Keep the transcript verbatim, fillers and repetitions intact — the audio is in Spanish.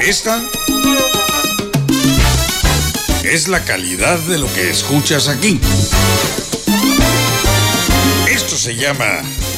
Esta es la calidad de lo que escuchas aquí. Esto se llama